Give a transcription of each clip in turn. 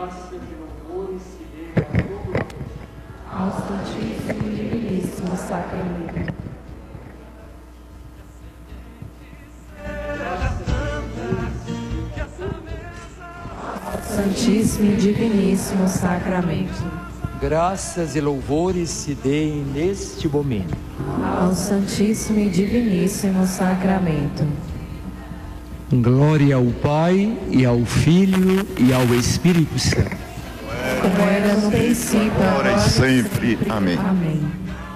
Ao Santíssimo e Diviníssimo Sacramento. Santíssimo e Diviníssimo Sacramento. Graças e louvores se deem neste momento Ao Santíssimo e Diviníssimo Sacramento. Glória ao Pai, e ao Filho, e ao Espírito Santo. Como era no princípio, agora e sempre. Amém. Amém.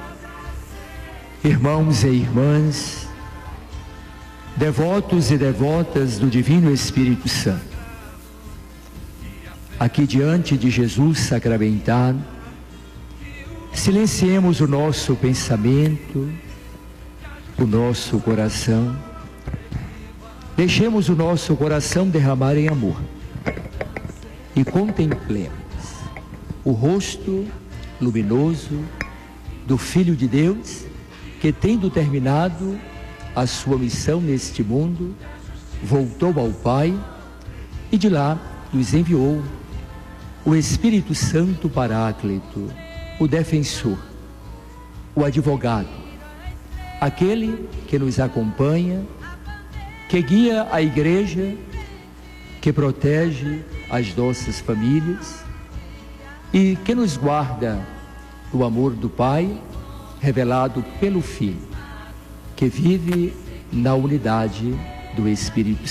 Irmãos e irmãs, devotos e devotas do Divino Espírito Santo, aqui diante de Jesus sacramentado, silenciemos o nosso pensamento, o nosso coração, deixemos o nosso coração derramar em amor e contemplemos o rosto luminoso do Filho de Deus, que, tendo terminado a sua missão neste mundo, voltou ao Pai e de lá nos enviou o Espírito Santo Paráclito, o defensor, o advogado, aquele que nos acompanha, que guia a igreja, que protege as nossas famílias e que nos guarda do amor do Pai, revelado pelo Filho, que vive na unidade do Espírito